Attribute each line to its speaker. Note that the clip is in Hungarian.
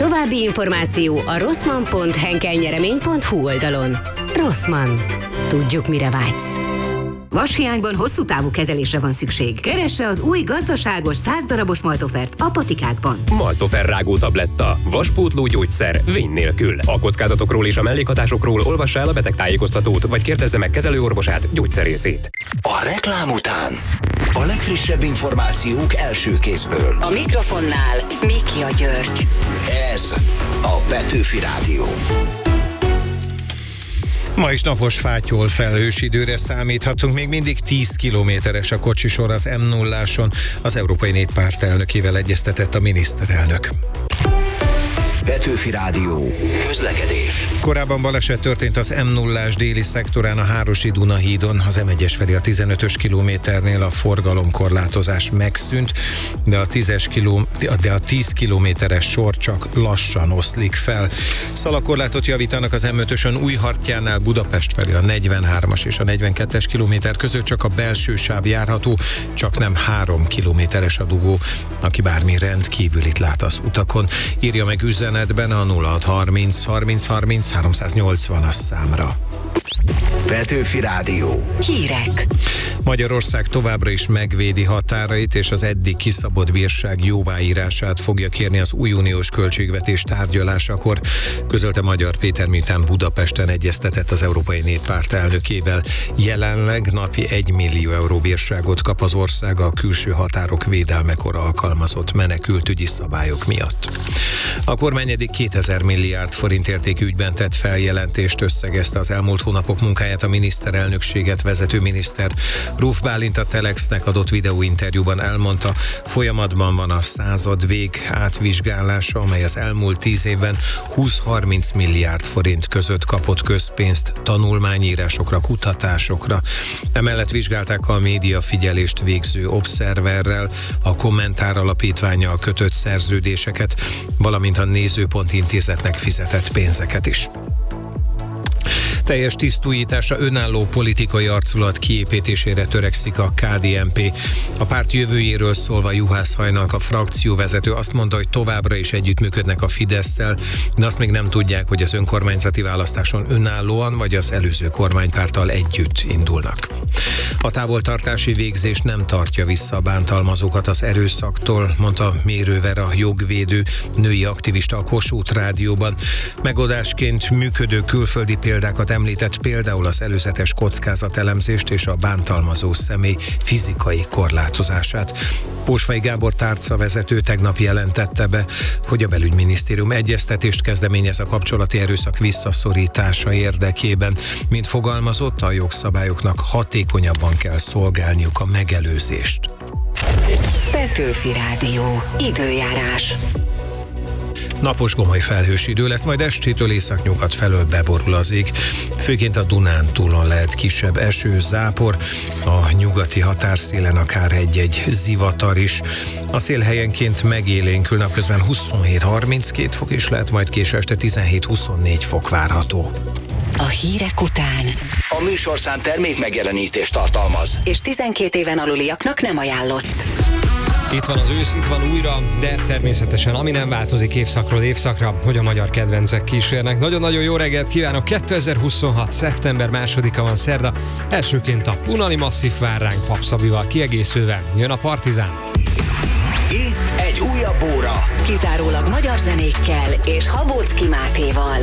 Speaker 1: További információ a rossmann.henkelnyeremény.hu oldalon. Rossmann. Tudjuk, mire vágysz.
Speaker 2: Vashiányban hosszú távú kezelésre van szükség. Keresse az új gazdaságos 100 darabos Maltofert a patikákban.
Speaker 3: Maltofer rágó tabletta. Vaspótló gyógyszer vény nélkül. A kockázatokról és a mellékhatásokról olvassa el a betegtájékoztatót, vagy kérdezze meg kezelőorvosát, gyógyszerészét.
Speaker 4: A reklám után a legfrissebb információk első kézből.
Speaker 5: A mikrofonnál Mikia György.
Speaker 4: Ez a Petőfi Rádió.
Speaker 6: Ma is napos, fátyol, felhős időre számíthatunk, még mindig 10 kilométeres a kocsisor az M0-áson, az Európai Néppárt elnökével egyeztetett a miniszterelnök.
Speaker 4: Petőfi Rádió. Közlekedés.
Speaker 6: Korábban baleset történt az M0-ás déli szektorán a Hárosi-Duna hídon, az M1-es felé a 15-ös kilométernél a forgalomkorlátozás megszűnt, de a 10 kilométeres sor csak lassan oszlik fel. Szalakorlátot javítanak az M5-ösön Újhartjánál Budapest felé a 43-as és a 42-es kilométer között csak a belső sáv járható, csak nem 3 kilométeres a dugó. Aki bármi rendkívülit lát az utakon, írja meg üzenetben a 0630 30 30 380-as számra.
Speaker 4: Petőfi Rádió.
Speaker 5: Hírek.
Speaker 6: Magyarország továbbra is megvédi határait, és az eddig kiszabott bírság jóváírását fogja kérni az új uniós költségvetés tárgyalásakor, közölte Magyar Péter, miután Budapesten egyeztetett az Európai Néppárt elnökével. Jelenleg napi 1 millió euró bírságot kap az ország a külső határok védelmekor alkalmazott menekültügyi szabályok miatt. A kormány eddig 2000 milliárd forint értékű ügyben tett feljelentést, összegezte az elmúlt hónapok munkáját a miniszterelnökséget vezető miniszter. Ruf Bálint a Telexnek adott videóinterjúban elmondta, folyamatban van a századvég átvizsgálása, amely az elmúlt 10 évben 20-30 milliárd forint között kapott közpénzt tanulmányírásokra, kutatásokra. Emellett vizsgálták a médiafigyelést végző Observerrel, a Kommentár alapítvánnyal kötött szerződéseket, valamint a Nézőpont intézetnek fizetett pénzeket is. Teljes tisztújítása, önálló politikai arculat kiépítésére törekszik a KDNP. A párt jövőjéről szólva Juhász Hajnalka frakcióvezető azt mondta, hogy továbbra is együttműködnek a Fidesszel, de azt még nem tudják, hogy az önkormányzati választáson önállóan vagy az előző kormánypárttal együtt indulnak. A távoltartási végzés nem tartja vissza a bántalmazókat az erőszaktól, mondta Mérő Vera jogvédő, női aktivista a Kossuth Rádióban. Megoldásként működő külföldi példákat említett, például az előzetes kockázatelemzést és a bántalmazó személy fizikai korlátozását. Pósfai Gábor tárcavezető tegnap jelentette be, hogy a belügyminisztérium egyeztetést kezdeményez a kapcsolati erőszak visszaszorítása érdekében. Mint fogalmazott, a jogszabályoknak hatékonyabban kell szolgálniuk a megelőzést.
Speaker 5: Petőfi Rádió. Időjárás.
Speaker 6: Napos, gomoly, felhős idő lesz, majd estétől északnyugat felől beborul az ég. Főként a Dunántúlon lehet kisebb eső, zápor, a nyugati határszélen akár egy-egy zivatar is. A szél helyenként megélénkül, napközben 27-32 fok is lehet, majd késő este 17-24 fok várható.
Speaker 5: A hírek után.
Speaker 4: A műsorszám termék megjelenítést tartalmaz.
Speaker 5: És 12 éven aluliaknak nem ajánlott.
Speaker 7: Itt van az ősz, itt van újra, de természetesen ami nem változik évszakról évszakra, hogy a magyar kedvencek kísérnek. Nagyon-nagyon jó reggelt kívánok! 2026. szeptember 2-a van szerda, elsőként a Punani Masszív vár ránk Pap Szabival kiegészülve. Jön a Partizán.
Speaker 4: Itt egy újabb óra.
Speaker 5: Kizárólag magyar zenékkel és Habóczky Mátéval.